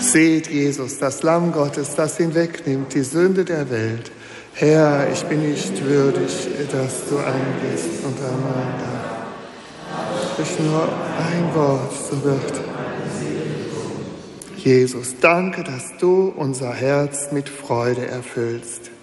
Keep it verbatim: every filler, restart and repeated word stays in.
Seht Jesus, das Lamm Gottes, das hinwegnimmt die Sünde der Welt. Herr, ich bin nicht würdig, dass du eingehst unter mein Dach. Sprich nur ein Wort, so wird. Jesus, danke, dass du unser Herz mit Freude erfüllst.